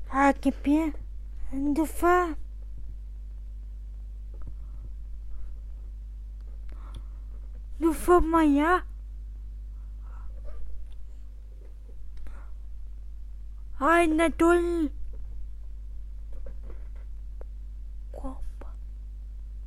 Ah, gib mir. Du fahr. Du fahr mal, ja? Ay, na dul.